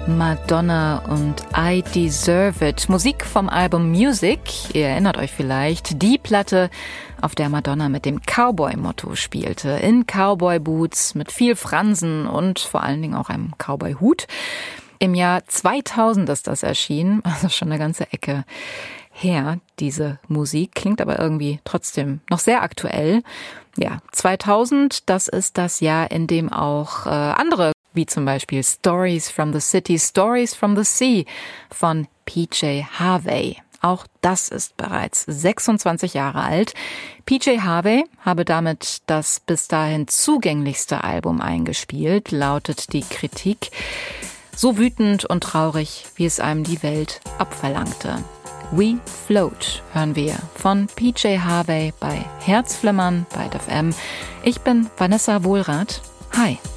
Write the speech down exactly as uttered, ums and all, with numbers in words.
Madonna und I Deserve It. Musik vom Album Music. Ihr erinnert euch vielleicht, die Platte, auf der Madonna mit dem Cowboy-Motto spielte. In Cowboy-Boots, mit viel Fransen und vor allen Dingen auch einem Cowboy-Hut. Im Jahr zweitausend ist das erschienen, also schon eine ganze Ecke her, diese Musik. Klingt aber irgendwie trotzdem noch sehr aktuell. Ja, zweitausend, das ist das Jahr, in dem auch äh, andere, wie zum Beispiel Stories from the City, Stories from the Sea von P J Harvey. Auch das ist bereits sechsundzwanzig Jahre alt. P J Harvey habe damit das bis dahin zugänglichste Album eingespielt, lautet die Kritik. So wütend und traurig, wie es einem die Welt abverlangte. We Float hören wir von P J Harvey bei Herzflimmern bei F M. Ich bin Vanessa Wohlrath. Hi.